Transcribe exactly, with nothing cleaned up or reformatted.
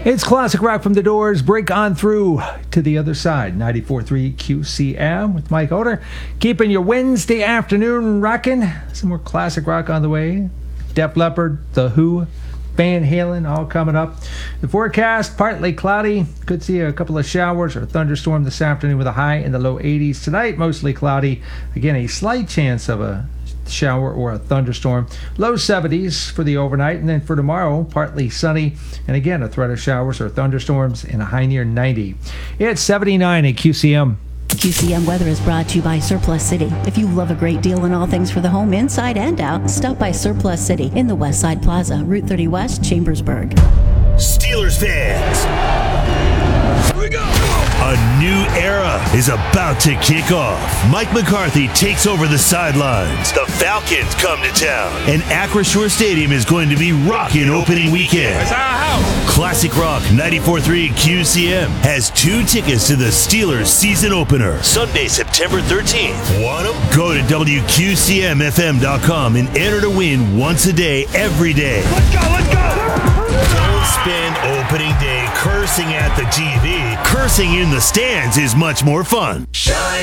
It's classic rock from the Doors. Break on through to the other side. ninety-four point three Q C M with Mike Oder. Keeping your Wednesday afternoon rocking. Some more classic rock on the way. Def Leppard, The Who, Van Halen, all coming up. The forecast, partly cloudy. Could see a couple of showers or thunderstorm this afternoon with a high in the low eighties. Tonight, mostly cloudy. Again, a slight chance of a shower or a thunderstorm. Low seventies for the overnight, and then for tomorrow, partly sunny, and again a threat of showers or thunderstorms and a high near ninety. It's seventy-nine at Q C M. Q C M Weather is brought to you by Surplus City. If you love a great deal in all things for the home, inside and out, stop by Surplus City in the West Side Plaza, Route thirty West, Chambersburg. Steelers fans, here we go. A new era is about to kick off. Mike McCarthy takes over the sidelines. The Falcons come to town, and Acrisure Stadium is going to be rocking opening weekend. It's our house. Classic Rock ninety-four point three Q C M has two tickets to the Steelers season opener, Sunday, September thirteenth. Want them? Go to W Q C M F M dot com and enter to win once a day, every day. Let's go, let's go. Don't spend opening day cursing at the T V. Cursing in the stands is much more fun. Shine